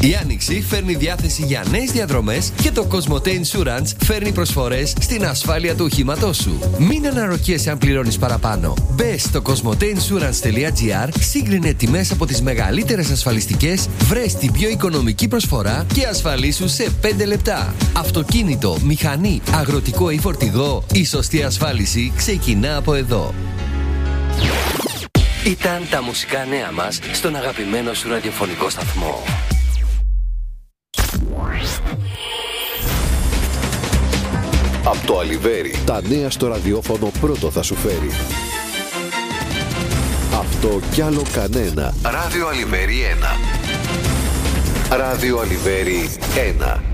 Η Άνοιξη φέρνει διάθεση για νέες διαδρομές και το Cosmote Insurance φέρνει προσφορές στην ασφάλεια του οχήματός σου. Μην αναρωτιέσαι αν πληρώνεις παραπάνω. Μπες στο cosmoteinsurance.gr, σύγκρινε τιμές από τις μεγαλύτερες ασφαλιστικές, βρες την πιο οικονομική προσφορά και ασφαλίσου σε 5 λεπτά. Αυτοκίνητο, μηχανή, αγροτικό ή φορτηγό, η σωστή ασφάλιση ξεκινά από εδώ. Ήταν τα μουσικά νέα μας στον αγαπημένο σου ραδιοφωνικό σταθμό. Από το Αλιβέρι, τα νέα στο ραδιόφωνο πρώτο θα σου φέρει. Αυτό κι άλλο κανένα. Ράδιο Αλιβέρι 1. Ράδιο Αλιβέρι 1.